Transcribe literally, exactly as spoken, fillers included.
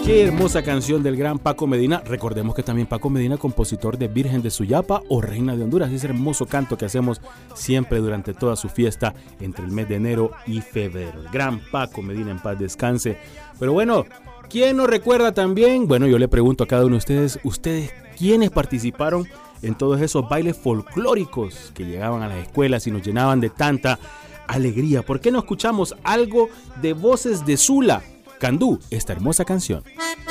Qué hermosa canción del gran Paco Medina. Recordemos que también Paco Medina, compositor de Virgen de Suyapa o Reina de Honduras. Ese hermoso canto que hacemos siempre durante toda su fiesta entre el mes de enero y febrero. El gran Paco Medina, en paz descanse. Pero bueno, ¿quién nos recuerda también? Bueno, yo le pregunto a cada uno de ustedes, ¿ustedes quiénes participaron en todos esos bailes folclóricos que llegaban a las escuelas y nos llenaban de tanta alegría? ¿Por qué no escuchamos algo de Voces de Sula, Candú, esta hermosa canción?